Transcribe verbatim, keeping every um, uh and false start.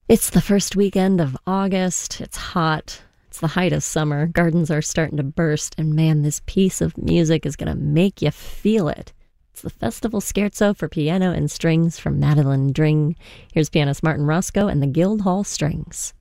It's the first weekend of August. It's hot. It's the height of summer. Gardens are starting to burst. And man, this piece of music is going to make you feel it. It's the Festival Scherzo for Piano and Strings from Madeline Dring. Here's pianist Martin Roscoe and the Guildhall Strings.